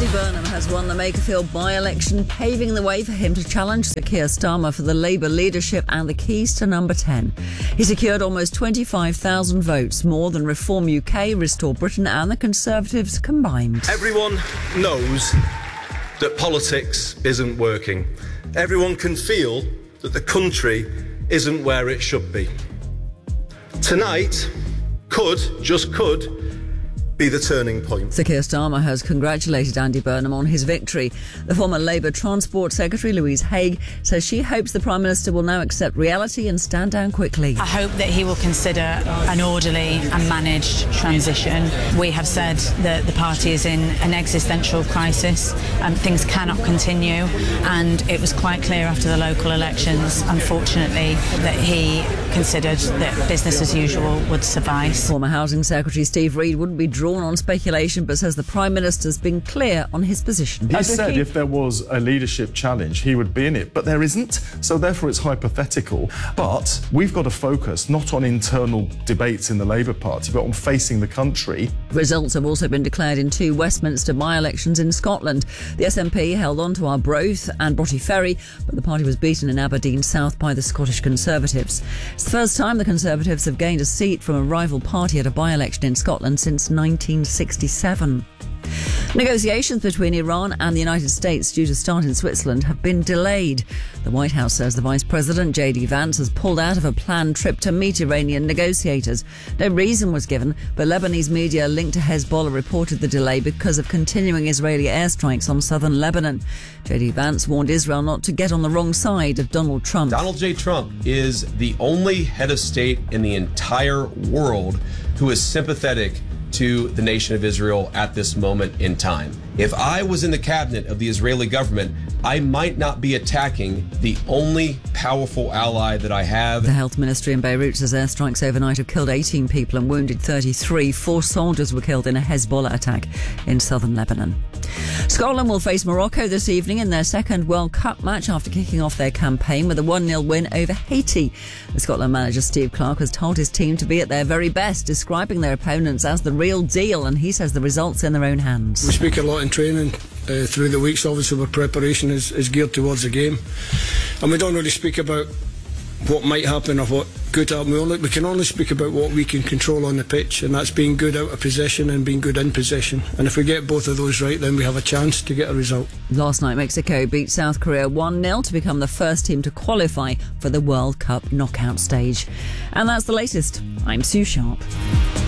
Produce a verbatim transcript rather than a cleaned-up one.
Andy Burnham has won the Makerfield by-election, paving the way for him to challenge Sir Keir Starmer for the Labour leadership and the keys to number ten. He secured almost twenty-five thousand votes, more than Reform U K, Restore Britain and the Conservatives combined. Everyone knows that politics isn't working. Everyone can feel that the country isn't where it should be. Tonight could, just could, be the turning point. Sir Keir Starmer has congratulated Andy Burnham on his victory. The former Labour Transport Secretary, Louise Haigh, says she hopes the Prime Minister will now accept reality and stand down quickly. I hope that he will consider an orderly and managed transition. We have said that the party is in an existential crisis and things cannot continue, and it was quite clear after the local elections, unfortunately, that he considered that business as usual would suffice. Former Housing Secretary Steve Reid wouldn't be drawn on speculation, but says the Prime Minister's been clear on his position. He said if there was a leadership challenge, he would be in it, but there isn't, so therefore it's hypothetical. But we've got to focus not on internal debates in the Labour Party, but on facing the country. Results have also been declared in two Westminster by-elections in Scotland. The S N P held on to Arbroath and Broughty Ferry, but the party was beaten in Aberdeen South by the Scottish Conservatives. It's the first time the Conservatives have gained a seat from a rival party at a by-election in Scotland since nineteen sixty-seven. Negotiations between Iran and the United States, due to start in Switzerland, have been delayed. The White House says the Vice President, J D Vance, has pulled out of a planned trip to meet Iranian negotiators. No reason was given, but Lebanese media linked to Hezbollah reported the delay because of continuing Israeli airstrikes on southern Lebanon. J D Vance warned Israel not to get on the wrong side of Donald Trump. Donald J. Trump is the only head of state in the entire world who is sympathetic to the nation of Israel at this moment in time. If I was in the cabinet of the Israeli government, I might not be attacking the only powerful ally that I have. The health ministry in Beirut says airstrikes overnight have killed eighteen people and wounded thirty-three. Four soldiers were killed in a Hezbollah attack in southern Lebanon. Scotland will face Morocco this evening in their second World Cup match after kicking off their campaign with a one nil win over Haiti. The Scotland manager Steve Clarke has told his team to be at their very best, describing their opponents as the real deal, and he says the result's in their own hands. We speak a lot in training uh, through the weeks, obviously, where preparation is, is geared towards the game, and we don't really speak about what might happen or what could happen. We, only, we can only speak about what we can control on the pitch, and that's being good out of possession and being good in possession. And if we get both of those right, then we have a chance to get a result. Last night, Mexico beat South Korea one nil to become the first team to qualify for the World Cup knockout stage. And that's the latest. I'm Sue Sharp.